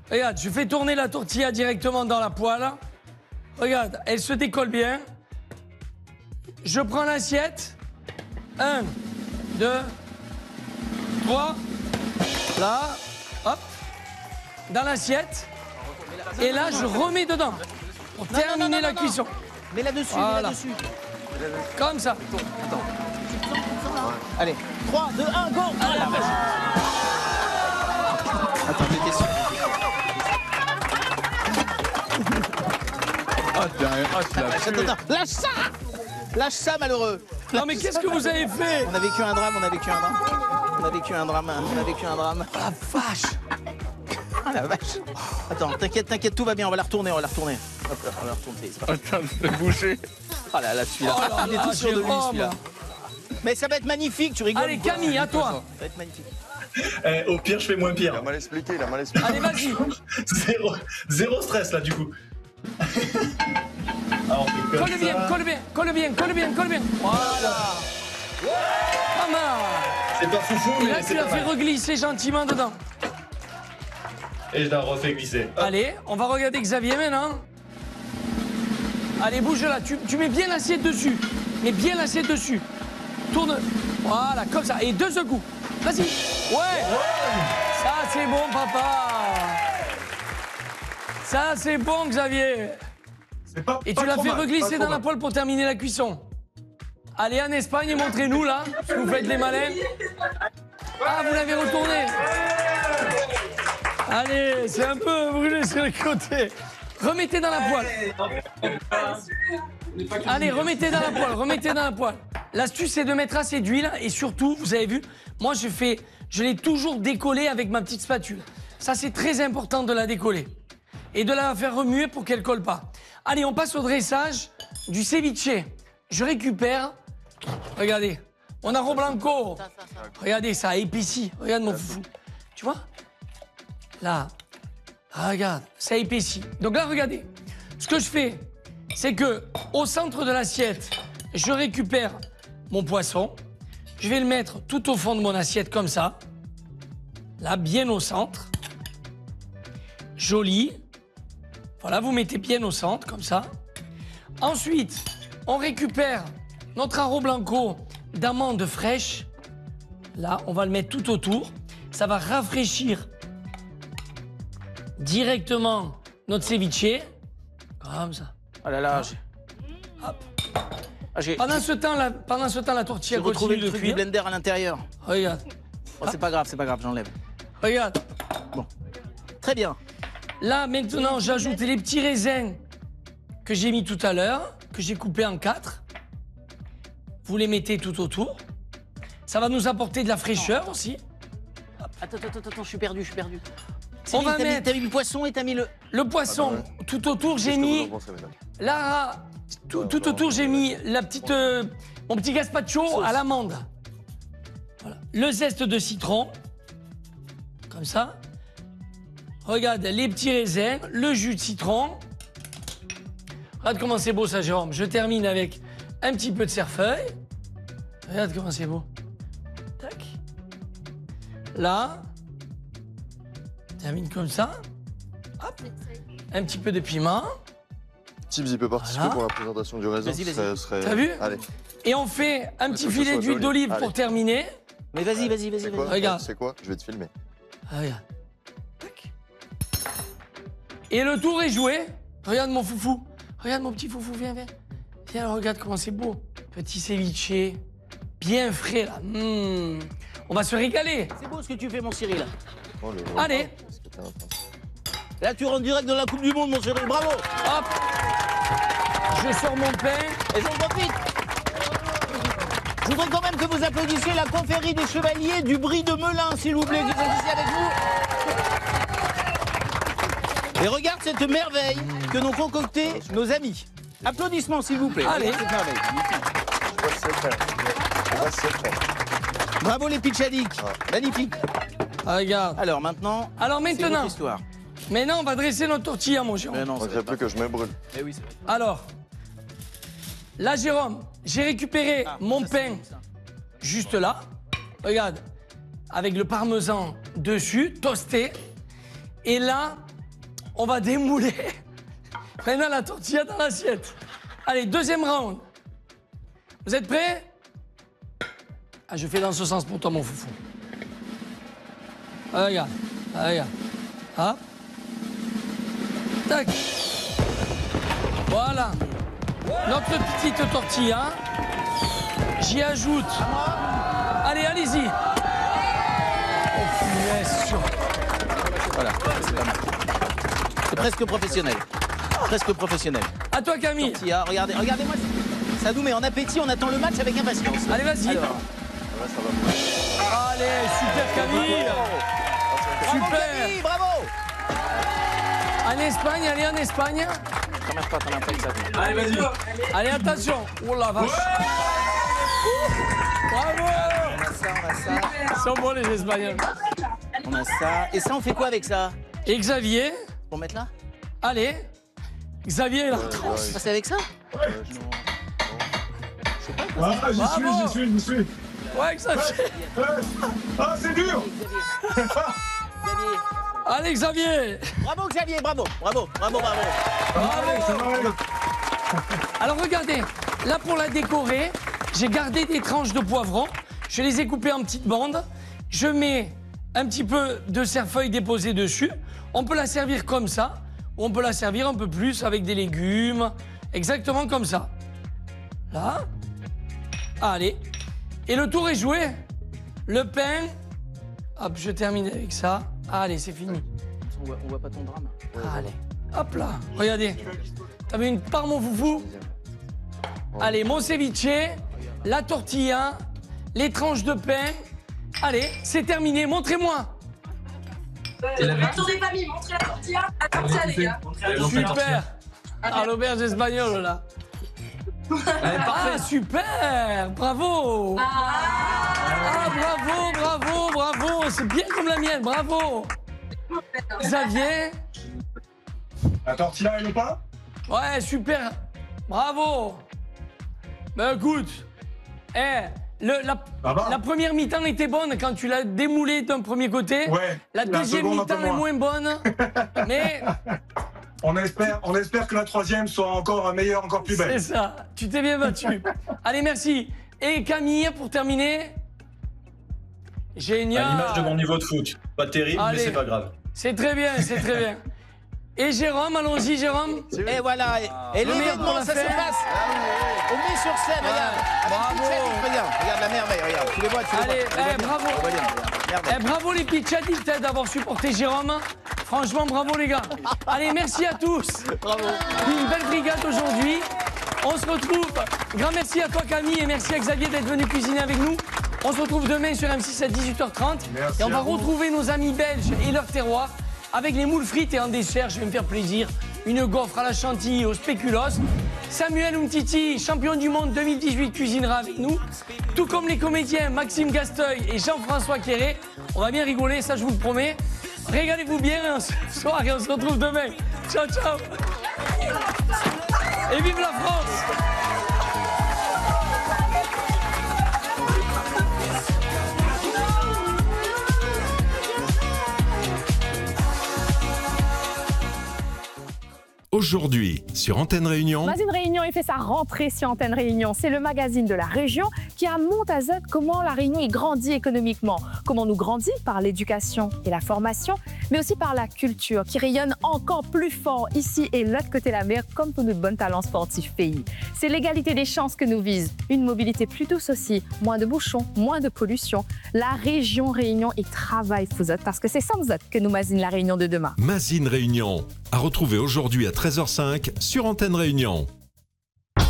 Regarde, je fais tourner la tortilla directement dans la poêle. Regarde, elle se décolle bien. Je prends l'assiette. 1, 2, 3. Là, hop. Dans l'assiette. Et là, je remets dedans. Pour terminer la cuisson. Mets là-dessus, Voilà. mets là-dessus. Comme ça. Allez, 3, 2, 1, go. Allez, Attends, deux questions. Attends, lâche ça. Lâche ça, malheureux. non, mais qu'est-ce que vous avez fait? On a vécu un drame, on a vécu un drame. On a vécu un drame, on a vécu un drame. Oh, la vache. Ah la vache. Attends, t'inquiète, tout va bien, on va la retourner, Hop là, on va la retourner. c'est parti. Attends, je vais bouger. Oh là là, celui-là. Oh là Il est là, tout sûr de lui, Jérôme. celui-là. Mais ça va être magnifique, tu rigoles. Allez, ou quoi Camille, à toi. Ça va être magnifique. Au pire, je fais moins pire. Il a mal expliqué, il a mal expliqué. Allez, vas-y. Zéro stress là du coup. Alors, on fait comme Colle bien, ça. colle bien, colle bien, colle bien, colle bien. Voilà. Pas mal. C'est pas foufou, Et mais là, c'est tu la pas fais mal. reglisser gentiment dedans. Et je la refais glisser. Hop. Allez, on va regarder Xavier maintenant. Allez, bouge là. Tu mets bien l'assiette dessus. Mets bien l'assiette dessus. Tourne. Voilà, comme ça. Et 2 secours. Vas-y. Ouais. Ça, c'est bon, papa. Ça, c'est bon, Xavier. C'est pas, Et pas tu l'as trop fait mal, reglisser pas trop dans la mal. poêle pour terminer la cuisson. Allez, en Espagne, montrez-nous là, parce que vous faites les malins. Ah, vous l'avez retourné. Allez, c'est un peu brûlé sur le côté. Remettez dans la poêle. Allez, remettez dans la poêle, remettez dans la poêle. L'astuce, c'est de mettre assez d'huile et surtout, vous avez vu, moi je l'ai toujours décollée avec ma petite spatule. Ça, c'est très important de la décoller et de la faire remuer pour qu'elle colle pas. Allez, on passe au dressage du ceviche. Je récupère, regardez, mon arroz blanco. Regardez, ça a épaissi. Regarde mon foufou. Tu vois? Là, regarde, ça a épaissi. Donc là, regardez, ce que je fais, c'est que au centre de l'assiette, je récupère mon poisson. Je vais le mettre tout au fond de mon assiette comme ça. Là, bien au centre. Joli. Voilà, vous mettez bien au centre, comme ça. Ensuite, on récupère notre arroz blanco d'amandes fraîches. Là, on va le mettre tout autour. Ça va rafraîchir directement notre ceviche. Comme ça. Oh là là, Hop. j'ai Pendant ce temps, la tortilla retrouvé continue le de truc du cuire. blender à l'intérieur. Regarde, Oh, c'est pas grave, j'enlève. regarde. Très bien. Là, maintenant, j'ajoute les petits raisins que j'ai mis tout à l'heure, que j'ai coupés en 4. Vous les mettez tout autour. Ça va nous apporter de la fraîcheur aussi. Attends, je suis perdu. On va mettre T'as mis le poisson et t'as mis le... le poisson. Tout autour, j'ai Qu'est-ce que vous en mis... pensez, mesdames? Là, tout autour, j'ai mis la petite, mon petit gazpacho à l'amande. Voilà. Le zeste de citron. Comme ça. Regarde, les petits raisins, le jus de citron. Regarde comment c'est beau ça, Jérôme. Je termine avec un petit peu de cerfeuil. Regarde comment c'est beau. Tac. Là. Termine comme ça. Hop. Un petit peu de piment. Tibbs, il peut participer Voilà. pour la présentation du raisin. Vas-y, vas-y. Ce serait- T'as vu? Allez. Et on fait un petit faut que ce filet soit d'huile d'olive Allez. pour terminer. Mais vas-y. C'est quoi? Regarde. C'est quoi? Je vais te filmer. Ah, regarde. Tac. Et le tour est joué. Regarde mon foufou. Regarde mon petit foufou, viens. Viens, regarde comment c'est beau. Petit ceviche, bien frais là. On va se régaler. C'est beau ce que tu fais, mon Cyril. Oh, Allez. Qu'est-ce que t'es en train de- Là, tu rentres direct dans la Coupe du Monde, mon Cyril. Bravo. Hop. Je sors mon pain. Et j'en profite. Je voudrais quand même que vous applaudissiez la confrérie des chevaliers du Brie de Melun, s'il vous plaît, qui sont ici avec vous. Et regarde cette merveille que n'ont concocté nos amis. Applaudissements, s'il vous plaît. Allez. Regarde cette merveille. Je vois ce que c'est faire. Je vois ce que c'est faire. Bravo les pitchadiks. Magnifique. Ah, regarde. Alors maintenant, Alors c'est maintenant, votre histoire. on va dresser notre tortilla, mon Jérôme. Mais non, Il ça faudrait va plus que je me brûle. Eh oui, c'est vrai. Alors, là, Jérôme, j'ai récupéré mon ça, c'est pain bon, ça. juste là. Regarde, avec le parmesan dessus, toasté. Et là, on va démouler maintenant la tortilla dans l'assiette. Allez, deuxième round. Vous êtes prêts? Ah, je fais dans ce sens pour toi, mon foufou. Ah, regarde. Ah, regarde. Hop. Tac. Voilà. Notre petite tortilla. J'y ajoute. Allez, allez-y. Oh, punaise. Voilà, c'est pas mal. C'est presque professionnel. Presque professionnel. À toi, Camille. Tortilla, regardez-moi. Ça nous met en appétit, on attend le match avec impatience. Allez, vas-y. Alors, Allez, super, Camille. bravo, Super. Camille, bravo. En Espagne, allez, en Espagne. T'en marche pas ça. Allez, vas-y. Allez, attention. Oh la vache. Bravo. On a ça. Ils sont bons, les Espagnols. On a ça. Et ça, on fait quoi avec ça? Et Xavier, Pour mettre là? allez. Xavier, là. Ça, c'est avec ça? J'y suis. Ouais, Xavier. Ah, c'est dur. Xavier. Allez, Xavier. Bravo, Xavier, bravo. Bravo. Bravo. Alors, regardez. Là, pour la décorer, j'ai gardé des tranches de poivrons. Je les ai coupées en petites bandes. Je mets un petit peu de cerfeuil déposé dessus. On peut la servir comme ça. Ou on peut la servir un peu plus avec des légumes. Exactement comme ça. Là. Allez. Et le tour est joué. Le pain. Hop, je termine avec ça. Allez, c'est fini. On voit pas ton drame. Allez. Hop là. Regardez. T'as mis une part, mon foufou. Allez, mon ceviche, la tortilla, les tranches de pain. Allez, c'est terminé. Montrez-moi. Tour des familles, montrez la tortilla. La tortilla, les gars. Super. Ah, l'auberge espagnole, là. Ah, super. Bravo. Ah, bravo. C'est bien comme la mienne. Bravo. Xavier. La tortilla, elle est pas? Ouais, super. Bravo. Ben écoute, la première mi-temps était bonne quand tu l'as démoulé d'un premier côté. Ouais. La deuxième seconde, un peu mi-temps est moins bonne. Mais On espère que la troisième soit encore meilleure, encore plus belle. c'est ça. Tu t'es bien battu. Allez, merci. Et Camille, pour terminer. Génial. À l'image de mon niveau de foot. Pas terrible, Allez. mais c'est pas grave. C'est très bien. Et Jérôme, allons-y, Jérôme. Et voilà. Et Le meilleur pour l'événement, la ça se fête. passe. On met sur scène, regarde. Avec Bravo. toute scène, regarde la merveille, regarde. Tu les vois, Allez, bravo. Merveille. Bravo les Pitchadis d'avoir supporté Jérôme. Franchement, bravo les gars. Allez, merci à tous. Bravo. Une belle brigade aujourd'hui. On se retrouve. Grand merci à toi Camille et merci à Xavier d'être venu cuisiner avec nous. On se retrouve demain sur M6 à 18h30. Merci Et on va à vous. retrouver nos amis belges et leur terroir avec les moules frites et en dessert, je vais me faire plaisir. Une gaufre à la chantilly au spéculoos. Samuel Umtiti, champion du monde 2018, cuisinera avec nous. Tout comme les comédiens Maxime Gasteuil et Jean-François Quéré. On va bien rigoler, ça je vous le promets. Régalez-vous bien ce soir et on se retrouve demain. Ciao, ciao. Et vive la France. Aujourd'hui, sur Antenne Réunion, Magazine Réunion, il fait sa rentrée sur Antenne Réunion. C'est le magazine de la région qui monte à Z comment la Réunion est grandie économiquement. Comment nous grandit par l'éducation et la formation, mais aussi par la culture qui rayonne encore plus fort ici et l'autre côté de la mer, comme pour notre bon talent sportif pays. C'est l'égalité des chances que nous vise. Une mobilité plus douce aussi, moins de bouchons, moins de pollution. La région Réunion y travaille pour vous parce que c'est sans vous que nous mazinons la Réunion de demain. Magazine Réunion, à retrouver aujourd'hui à 13h05 sur Antenne Réunion.